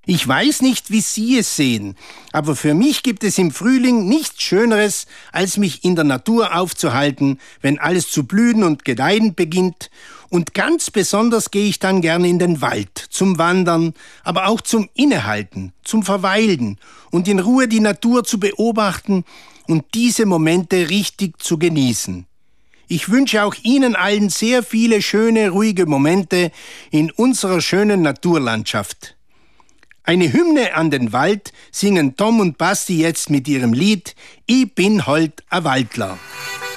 Ich weiß nicht, wie Sie es sehen, aber für mich gibt es im Frühling nichts Schöneres, als mich in der Natur aufzuhalten, wenn alles zu blühen und gedeihen beginnt. Und ganz besonders gehe ich dann gerne in den Wald, zum Wandern, aber auch zum Innehalten, zum Verweilen und in Ruhe die Natur zu beobachten und diese Momente richtig zu genießen. Ich wünsche auch Ihnen allen sehr viele schöne, ruhige Momente in unserer schönen Naturlandschaft. Eine Hymne an den Wald singen Tom und Basti jetzt mit ihrem Lied I bin heut a Waldler.